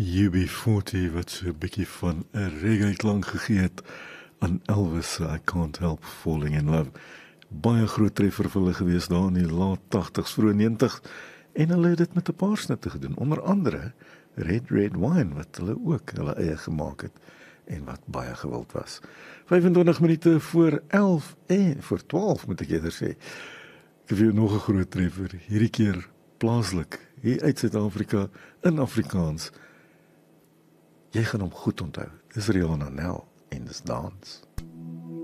UB40 wat so 'n bietjie van 'n reggae klank gegee het aan Elvis se I Can't Help Falling in Love. Baie groot treffer vir hulle gewees daar in die laat 80s, vroeg 90s, en hulle het dit met 'n paar snitte gedoen, onder andere Red Wine wat hulle ook hulle eie gemaak het en wat baie gewild was. 25 minute voor 11 en voor 12 moet ek eerder sê. Ek het vir nog 'n groot treffer, hierdie keer plaaslik, hier uit Suid-Afrika in Afrikaans. Jy gaan hom goed onthou. Dis Rihanna Nel en dis dans.